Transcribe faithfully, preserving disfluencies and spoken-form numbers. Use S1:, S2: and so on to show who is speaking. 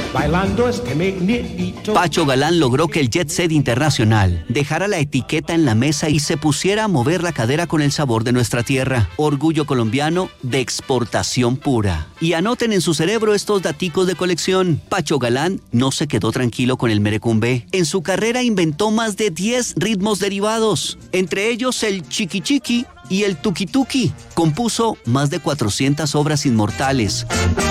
S1: bailando este meneito.
S2: Pacho Galán logró que el jet set internacional dejara la etiqueta en la mesa y se pusiera a mover la cadera con el sabor de nuestra tierra. Orgullo colombiano de exportación pura. Y anoten en su cerebro estos daticos de colección. Pacho Galán no se quedó tranquilo con el merecumbe. En su carrera inventó más de diez ritmos derivados, entre ellos el chiqui chiqui y el tuki tuki. Compuso más de cuatrocientas obras inmortales.